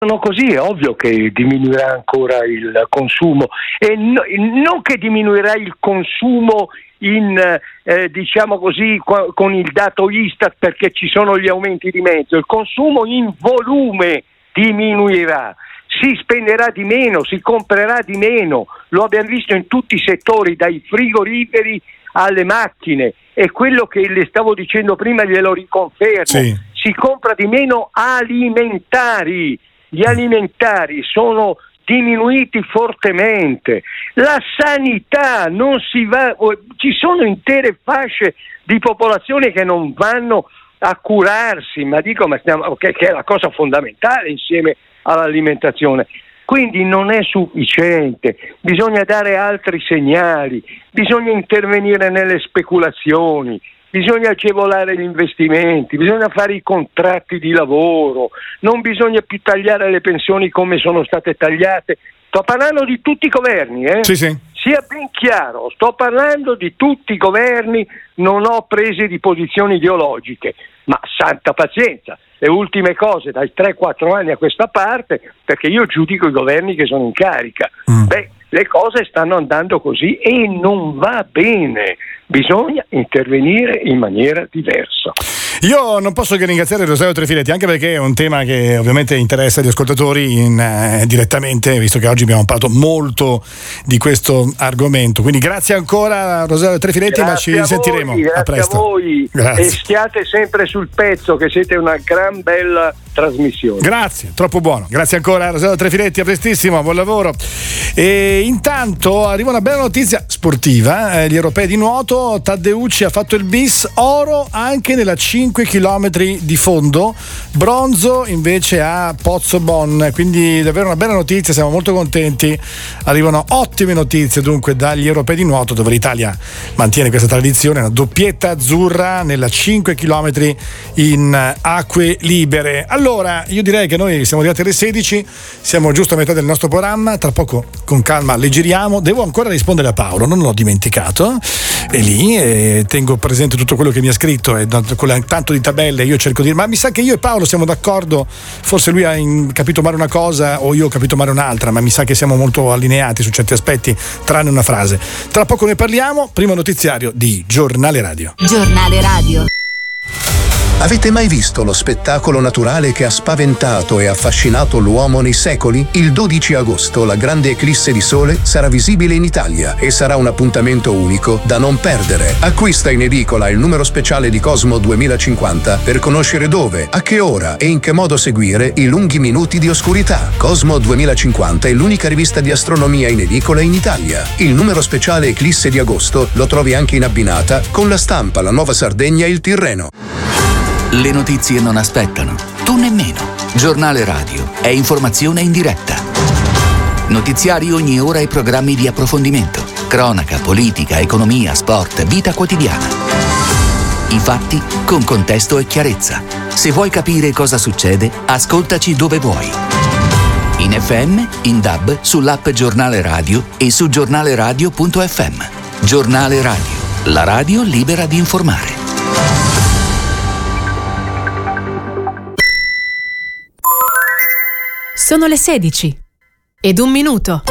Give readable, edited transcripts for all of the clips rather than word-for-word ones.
così è ovvio che diminuirà ancora il consumo, e non che diminuirà il consumo diciamo così con il dato Istat, perché ci sono gli aumenti di mezzo. Il consumo in volume diminuirà, si spenderà di meno, si comprerà di meno, lo abbiamo visto in tutti i settori, dai frigoriferi alle macchine, e quello che le stavo dicendo prima glielo riconfermo. Sì. Si compra di meno alimentari, gli alimentari sono diminuiti fortemente, la sanità non si va, ci sono intere fasce di popolazione che non vanno a curarsi, che è la cosa fondamentale insieme all'alimentazione. Quindi non è sufficiente, bisogna dare altri segnali, bisogna intervenire nelle speculazioni, bisogna agevolare gli investimenti, bisogna fare i contratti di lavoro, non bisogna più tagliare le pensioni come sono state tagliate. Sto parlando di tutti i governi, Sì. Sia ben chiaro, sto parlando di tutti i governi, non ho prese di posizioni ideologiche, ma santa pazienza, le ultime cose dai 3-4 anni a questa parte, perché io giudico i governi che sono in carica. Le cose stanno andando così e non va bene, bisogna intervenire in maniera diversa. Io non posso che ringraziare Rosario Trefiletti, anche perché è un tema che ovviamente interessa gli ascoltatori direttamente, visto che oggi abbiamo parlato molto di questo argomento. Quindi grazie ancora Rosario Trefiletti, ma ci sentiremo a presto. Grazie a voi, grazie. E stiate sempre sul pezzo, che siete una gran bella trasmissione. Grazie, troppo buono. Grazie ancora Rosario Trefiletti, a prestissimo, buon lavoro. E intanto arriva una bella notizia sportiva, gli europei di nuoto, Taddeucci ha fatto il bis, oro anche nella 5 km di fondo, bronzo invece a Pozzobon, quindi davvero una bella notizia, siamo molto contenti, arrivano ottime notizie dunque dagli europei di nuoto, dove l'Italia mantiene questa tradizione, una doppietta azzurra nella 5 km in acque libere. Allora, io direi che noi siamo arrivati alle 16, siamo giusto a metà del nostro programma, tra poco con calma leggeriamo, devo ancora rispondere a Paolo, non l'ho dimenticato, è lì, tengo presente tutto quello che mi ha scritto, e con tanto di tabelle io cerco di dire, ma mi sa che io e Paolo siamo d'accordo, forse lui ha capito male una cosa o io ho capito male un'altra, ma mi sa che siamo molto allineati su certi aspetti, tranne una frase. Tra poco ne parliamo, primo notiziario di Giornale Radio. Giornale Radio. Avete mai visto lo spettacolo naturale che ha spaventato e affascinato l'uomo nei secoli? Il 12 agosto la grande eclisse di sole sarà visibile in Italia e sarà un appuntamento unico da non perdere. Acquista in edicola il numero speciale di Cosmo 2050 per conoscere dove, a che ora e in che modo seguire i lunghi minuti di oscurità. Cosmo 2050 è l'unica rivista di astronomia in edicola in Italia. Il numero speciale eclisse di agosto lo trovi anche in abbinata con La Stampa, La Nuova Sardegna e Il Tirreno. Le notizie non aspettano, tu nemmeno. Giornale Radio è informazione in diretta. Notiziari ogni ora e programmi di approfondimento. Cronaca, politica, economia, sport, vita quotidiana. I fatti con contesto e chiarezza. Se vuoi capire cosa succede, ascoltaci dove vuoi. In FM, in DAB, sull'app Giornale Radio e su giornaleradio.fm. Giornale Radio, la radio libera di informare. Sono le 16 ed 1 minuto.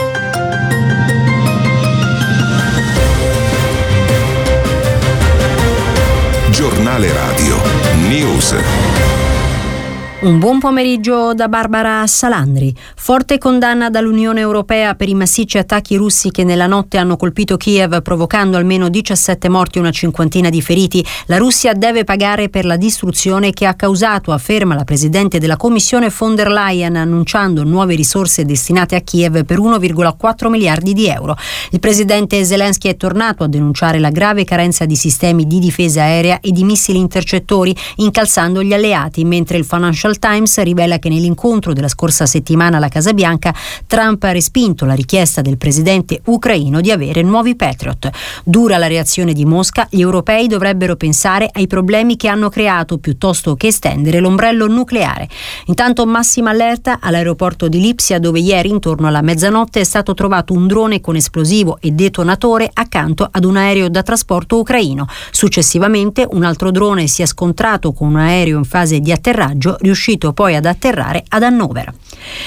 Giornale Radio News. Un buon pomeriggio da Barbara Salandri. Forte condanna dall'Unione Europea per i massicci attacchi russi che nella notte hanno colpito Kiev, provocando almeno 17 morti e una cinquantina di feriti. La Russia deve pagare per la distruzione che ha causato, afferma la presidente della Commissione von der Leyen, annunciando nuove risorse destinate a Kiev per 1,4 miliardi di euro. Il presidente Zelensky è tornato a denunciare la grave carenza di sistemi di difesa aerea e di missili intercettori, incalzando gli alleati, mentre il Financial Times rivela che nell'incontro della scorsa settimana alla Casa Bianca Trump ha respinto la richiesta del presidente ucraino di avere nuovi Patriot. Dura la reazione di Mosca, gli europei dovrebbero pensare ai problemi che hanno creato piuttosto che estendere l'ombrello nucleare. Intanto massima allerta all'aeroporto di Lipsia, dove ieri intorno alla mezzanotte è stato trovato un drone con esplosivo e detonatore accanto ad un aereo da trasporto ucraino. Successivamente un altro drone si è scontrato con un aereo in fase di atterraggio, riuscito poi ad atterrare ad Hannover.